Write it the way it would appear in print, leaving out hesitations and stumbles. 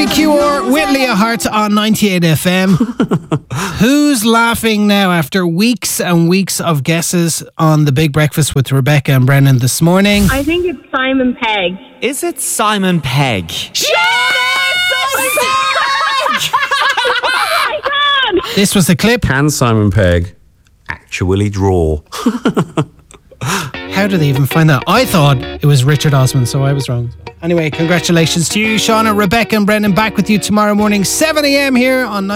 IQR with Leah Hart on 98 FM. Who's laughing now after weeks and weeks of guesses on The Big Breakfast with Rebecca and Brennan this morning? I think it's Simon Pegg. Is it Simon Pegg? This was the clip. Can Simon Pegg actually draw? How did they even find that? I thought it was Richard Osman, so I was wrong. Anyway, congratulations to you, Shauna, Rebecca and Brennan. Back with you tomorrow morning, 7 a.m. here on